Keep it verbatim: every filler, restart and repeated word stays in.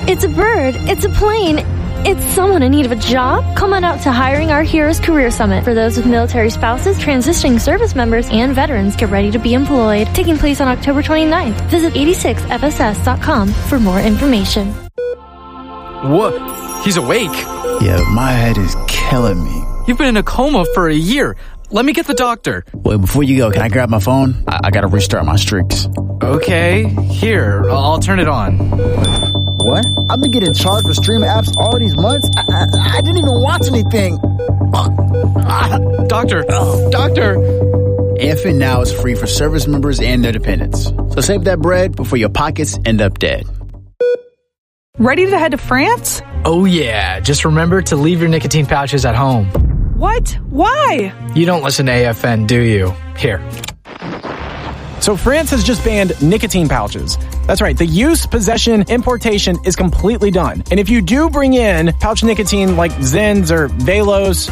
It's a bird. It's a plane. It's someone in need of a job? Come on out to Hiring Our Heroes Career Summit. For those with military spouses, transitioning service members, and veterans, get ready to be employed. Taking place on October twenty-ninth. Visit eighty-six F S S dot com for more information. What? He's awake. Yeah, my head is killing me. You've been in a coma for a year. Let me get the doctor. Wait, before you go, can I grab my phone? I, I gotta restart my streaks. Okay, here, I'll turn it on. What? I've been getting charged for streaming apps all these months. I, I, I didn't even watch anything. Doctor, doctor. Infant Now is free for service members and their dependents. So save that bread before your pockets end up dead. Ready to head to France? Oh yeah, just remember to leave your nicotine pouches at home. What? Why? You don't listen to A F N, do you? Here. So France has just banned nicotine pouches. That's right, the use, possession, importation is completely done. And if you do bring in pouch nicotine like Zens or Velos,